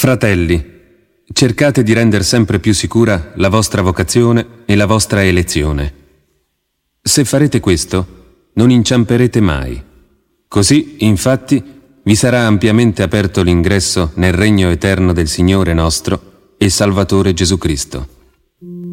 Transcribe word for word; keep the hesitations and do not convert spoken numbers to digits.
Fratelli, cercate di rendere sempre più sicura la vostra vocazione e la vostra elezione. Se farete questo, non inciamperete mai. Così, infatti, vi sarà ampiamente aperto l'ingresso nel regno eterno del Signore nostro e Salvatore Gesù Cristo.